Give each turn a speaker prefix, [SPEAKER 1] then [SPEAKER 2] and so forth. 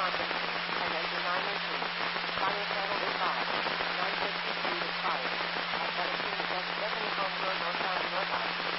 [SPEAKER 1] Wisconsin, and exit 918. Fire channel is 5. 950 feet expired. At 17 Bethany Home Road, North County, North House.